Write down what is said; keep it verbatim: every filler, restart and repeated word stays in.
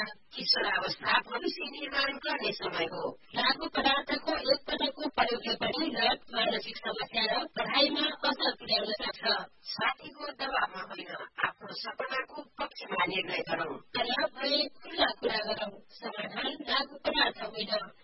किशोरावस्था भविष्य निर्माण गर्ने समय हो। लागू पदार्थको एकपटकको प्रयोगले पनि लत, मानसिक समस्या र पढाइमा असर पुर्याउन सक्छ। साथीको दबावमा होइन, आफ्नो सपनाको पक्षमा निर्णय गरौं। तनाव भए खुल्ला कुरा गरौं। समाधान लागू पदार्थ होइन।